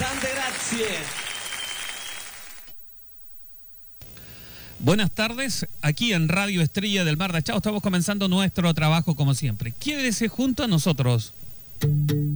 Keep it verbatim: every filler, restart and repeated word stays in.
Tante grazie. Buenas tardes, aquí en Radio Estrella del Mar de Achao estamos comenzando nuestro trabajo como siempre. Quédese junto a nosotros.